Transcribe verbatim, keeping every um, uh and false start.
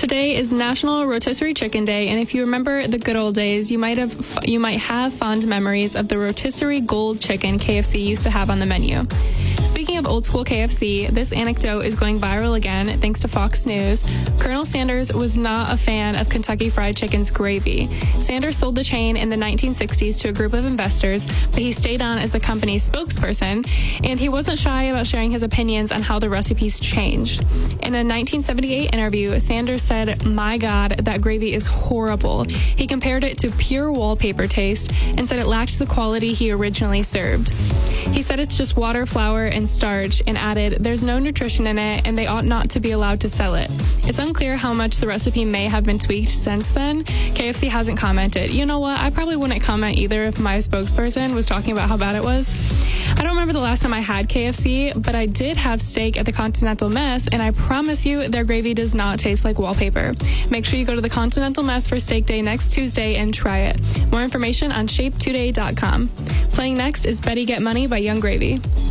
Today is National Rotisserie Chicken Day, and if you remember the good old days, you might have you might have fond memories of the rotisserie gold chicken K F C used to have on the menu. Speaking of old school K F C, this anecdote is going viral again thanks to Fox News. Colonel Sanders was not a fan of Kentucky Fried Chicken's gravy. Sanders sold the chain in the nineteen sixties to a group of investors, but he stayed on as the company's spokesperson, and he wasn't shy about sharing his opinions on how the recipes changed. In a nineteen seventy-eight interview, Sanders said, "My God, that gravy is horrible." He compared it to pure wallpaper taste and said it lacked the quality he originally served. He said it's just water, flour, and starch, and added, "There's no nutrition in it, and they ought not to be allowed to sell it." It's unclear how much the recipe may have been tweaked since then. K F C hasn't commented. You know what? I probably wouldn't comment either if my spokesperson was talking about how bad it was. I don't remember the last time I had K F C, but I did have steak at the Continental Mess, and I promise you their gravy does not taste like wallpaper. Make sure you go to the Continental Mess for Steak Day next Tuesday and try it. More information on shape today dot com. Playing next is Betty Get Money by Young Gravy.